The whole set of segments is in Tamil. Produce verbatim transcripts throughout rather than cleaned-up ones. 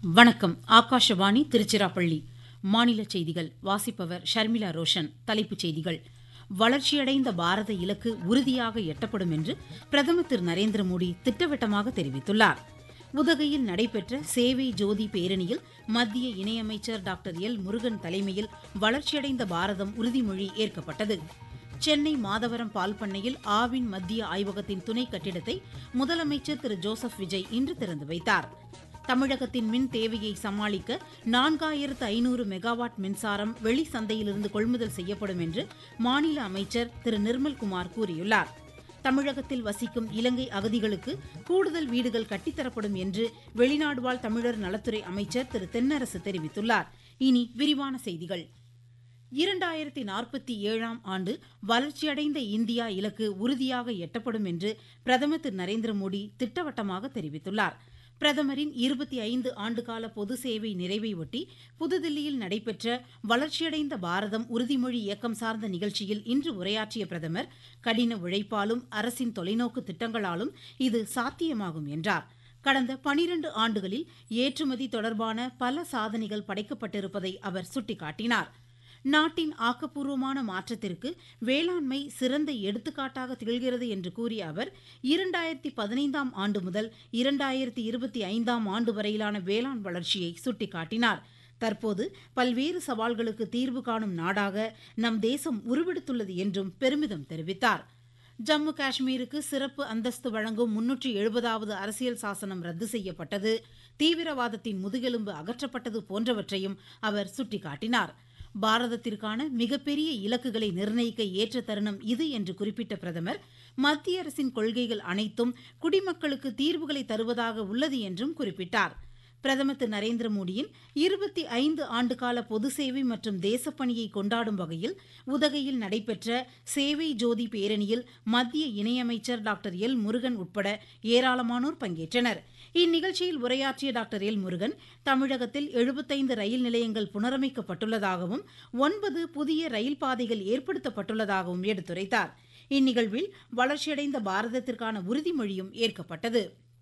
வணக்கம். ஆகாஷவாணி திருச்சிராப்பள்ளி. மாநில செய்திகள் வாசிப்பவர் ஷர்மிளா ரோஷன். தலைப்புச் செய்திகள். வளர்ச்சியடைந்த பாரத இலக்கு உறுதியாக எட்டப்படும் என்று பிரதமர் திரு நரேந்திர மோடி திட்டவட்டமாக தெரிவித்துள்ளார். உதகையில் நடைபெற்ற சேவை ஜோதி பேரணியில் மத்திய இணையமைச்சர் டாக்டர் எல் முருகன் தலைமையில் வளர்ச்சியடைந்த பாரதம் உறுதிமொழி ஏற்கப்பட்டது. சென்னை மாதவரம் பால் பண்ணையில் ஆவின் மத்திய ஆய்வகத்தின் துணை கட்டிடத்தை முதலமைச்சர் திரு ஜோசப் விஜய் இன்று திறந்து வைத்தார். தமிழகத்தின் மின் தேவையை சமாளிக்க நான்காயிரத்து ஐநூறு மெகாவாட் மின்சாரம் வெளி சந்தையிலிருந்து கொள்முதல் செய்யப்படும் என்று மாநில அமைச்சர் திரு நிர்மல்குமார் கூறியுள்ளார். தமிழகத்தில் வசிக்கும் இலங்கை அகதிகளுக்கு கூடுதல் வீடுகள் கட்டித்தரப்படும் என்று வெளிநாடு வாழ் தமிழர் நலத்துறை அமைச்சர் திரு தென்னரசு தெரிவித்துள்ளார். இனி விரிவான செய்திகள். இரண்டாயிரத்தி நாற்பத்தி ஏழாம் ஆண்டு வளர்ச்சியடைந்த இந்தியா இலக்கு உறுதியாக எட்டப்படும் என்று பிரதமர் திரு நரேந்திர மோடி திட்டவட்டமாக தெரிவித்துள்ளார். பிரதமரின் இருபத்தி ஐந்து ஆண்டுகால பொது சேவை நிறைவையொட்டி புதுதில்லியில் நடைபெற்ற வளர்ச்சியடைந்த பாரதம் உறுதிமொழி இயக்கம் சார்ந்த நிகழ்ச்சியில் இன்று உரையாற்றிய பிரதமர், கடின உழைப்பாலும் அரசின் தொலைநோக்கு திட்டங்களாலும் இது சாத்தியமாகும் என்றார். கடந்த பனிரண்டு ஆண்டுகளில் ஏற்றுமதி தொடர்பான பல சாதனைகள் படைக்கப்பட்டிருப்பதை அவர் சுட்டிக்காட்டினார். நாட்டின் ஆக்கப்பூர்வமான மாற்றத்திற்கு வேளாண்மை சிறந்த எடுத்துக்காட்டாக திகழ்கிறது என்று கூறிய அவர், இரண்டாயிரத்தி பதினைந்தாம் ஆண்டு முதல் இரண்டாயிரத்தி இருபத்தி ஐந்தாம் ஆண்டு வரையிலான வேளாண் வளர்ச்சியை சுட்டிக்காட்டினார். தற்போது பல்வேறு சவால்களுக்கு தீர்வு காணும் நாடாக நம் தேசம் உருவெடுத்துள்ளது என்றும் பெருமிதம் தெரிவித்தார். ஜம்மு காஷ்மீருக்கு சிறப்பு அந்தஸ்து வழங்கும் முன்னூற்றி எழுபதாவது அரசியல் சாசனம் ரத்து செய்யப்பட்டது, தீவிரவாதத்தின் முதுகெலும்பு அகற்றப்பட்டது போன்றவற்றையும் அவர் சுட்டிக்காட்டினார். பாரதத்திற்கான மிகப்பெரிய இலக்குகளை நிர்ணயிக்க ஏற்ற தருணம் இது என்று குறிப்பிட்ட பிரதமர், மத்திய அரசின் கொள்கைகள் அனைத்தும் குடிமக்களுக்கு தீர்வுகளை தருவதாக உள்ளது என்றும் குறிப்பிட்டார். பிரதமர் திரு நரேந்திர மோடியின் இருபத்தி ஐந்து ஆண்டுகால பொது சேவை மற்றும் தேசப்பணியை கொண்டாடும் வகையில் உதகையில் நடைபெற்ற சேவை ஜோதி பேரணியில் மத்திய இணையமைச்சர் டாக்டர் எல் முருகன் உட்பட ஏராளமானோர் பங்கேற்றனர். இந்நிகழ்ச்சியில் உரையாற்றிய டாக்டர் எல் முருகன், தமிழகத்தில் எழுபத்தைந்து ரயில் நிலையங்கள் புனரமைக்கப்பட்டுள்ளதாகவும் ஒன்பது புதிய ரயில் பாதைகள் ஏற்படுத்தப்பட்டுள்ளதாகவும் எடுத்துரைத்தார். இந்நிகழ்வில் வளர்ச்சியடைந்த பாரதத்திற்கான உறுதிமொழியும் ஏற்கப்பட்டது.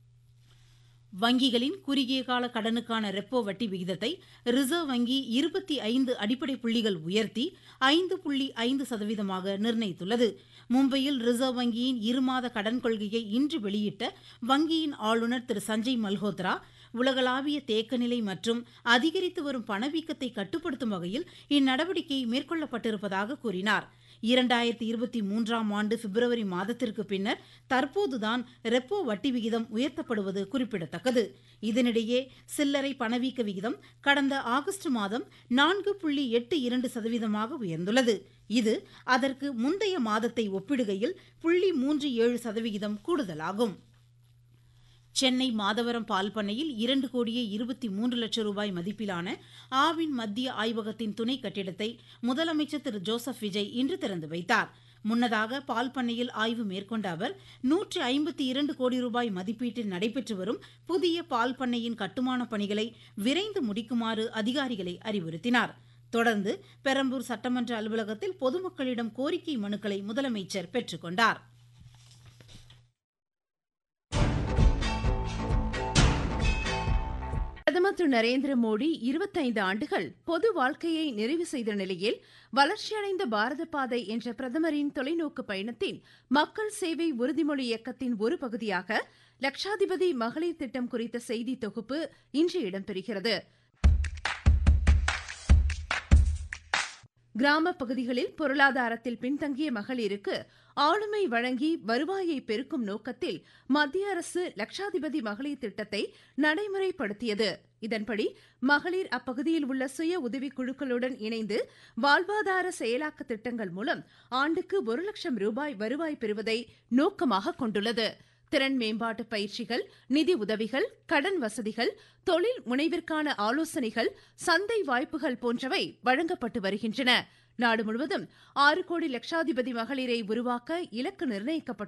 வங்கிகளின் குறுகிய கால கடனுக்கான ரெப்போ வட்டி விகிதத்தை ரிசர்வ் வங்கி இருபத்தி ஐந்து அடிப்படை புள்ளிகள் உயர்த்தி ஐந்து புள்ளி ஐந்து சதவீதமாக நிர்ணயித்துள்ளது. மும்பையில் ரிசர்வ் வங்கியின் இருமாத கடன் கொள்கையை இன்று வெளியிட்ட வங்கியின் ஆளுநர் திரு சஞ்சய் மல்ஹோத்ரா, உலகளாவிய தேக்கநிலை மற்றும் அதிகரித்து வரும் பணவீக்கத்தை கட்டுப்படுத்தும் வகையில் இந்நடவடிக்கை மேற்கொள்ளப்பட்டிருப்பதாக கூறினார். இரண்டாயிரத்தி இருபத்தி மூன்றாம் ஆண்டு பிப்ரவரி மாதத்திற்கு பின்னர் தற்போதுதான் ரெப்போ வட்டி விகிதம் உயர்த்தப்படுவது குறிப்பிடத்தக்கது. இதனிடையே சில்லறை பணவீக்க விகிதம் கடந்த ஆகஸ்ட் மாதம் நான்கு புள்ளி எட்டு இரண்டு சதவீதமாக உயர்ந்துள்ளது. இது அதற்கு முந்தைய மாதத்தை ஒப்பிடுகையில் புள்ளி மூன்று ஏழு சதவீதம் கூடுதலாகும். சென்னை மாதவரம் பால் பண்ணையில் இரண்டு கோடியே இருபத்தி மூன்று லட்சம் ரூபாய் மதிப்பிலான ஆவின் மத்திய ஆய்வகத்தின் துணை கட்டிடத்தை முதலமைச்சர் திரு ஜோசப் விஜய் இன்று திறந்து வைத்தார். முன்னதாக பால் பண்ணையில் ஆய்வு மேற்கொண்ட அவர், நூற்று ஐம்பத்தி இரண்டு கோடி ரூபாய் மதிப்பீட்டில் நடைபெற்று வரும் புதிய பால் பண்ணையின் கட்டுமான பணிகளை விரைந்து முடிக்குமாறு அதிகாரிகளை அறிவுறுத்தினார். தொடர்ந்து பெரம்பூர் சட்டமன்ற அலுவலகத்தில் பொதுமக்களிடம் கோரிக்கை மனுக்களை முதலமைச்சர் பெற்றுக் கொண்டார். பிரதமர் திரு நரேந்திர மோடி இருபத்தைந்து ஆண்டுகள் பொது வாழ்க்கையை நிறைவு செய்த நிலையில் வளர்ச்சியடைந்த பாரத பாதை என்ற பிரதமரின் தொலைநோக்கு பயணத்தின் மக்கள் சேவை உறுதிமொழி இயக்கத்தின் ஒரு பகுதியாக லட்சாதிபதி மகளிர் திட்டம் குறித்த செய்தி தொகுப்பு இன்று இடம்பெறுகிறது. கிராம பகுதிகளில் பொருளாதாரத்தில் பின்தங்கிய மகளிருக்கு ஆளுமை வழங்கி வருவாயை பெருக்கும் நோக்கத்தில் மத்திய அரசு லட்சாதிபதி மகளிர் திட்டத்தை நடைமுறைப்படுத்தியது. இதன்படி மகளிர் அப்பகுதியில் உள்ள சுய உதவிக் குழுக்களுடன் இணைந்து வாழ்வாதார செயலாக்க திட்டங்கள் மூலம் ஆண்டுக்கு ஒரு லட்சம் ரூபாய் வருவாய் பெறுவதை நோக்கமாக கொண்டுள்ளது. திறன் மேம்பாட்டு பயிற்சிகள், நிதி உதவிகள், கடன் வசதிகள், தொழில் முனைவிற்கான ஆலோசனைகள், சந்தை வாய்ப்புகள் போன்றவை வழங்கப்பட்டு வருகின்றன. நாடு முழுவதும் ஆறு கோடி லட்சாதிபதி மகளிரை உருவாக்க இலக்கு நிர்ணயிக்கப்பட்டுள்ளது.